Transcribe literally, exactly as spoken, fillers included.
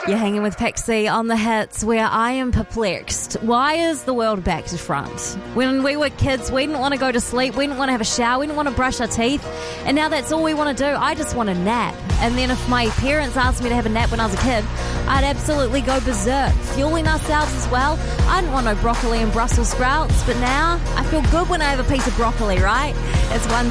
You're hanging with Pixie on the hits, where I am perplexed. Why is the world back to front? When we were kids, we didn't want to go to sleep, we didn't want to have a shower, we didn't want to brush our teeth, and now that's all we want to do. I just want a nap. And then if my parents asked me to have a nap when I was a kid, I'd absolutely go berserk, fueling ourselves as well. I didn't want no broccoli and Brussels sprouts, but now I feel good when I have a piece of broccoli, right? It's one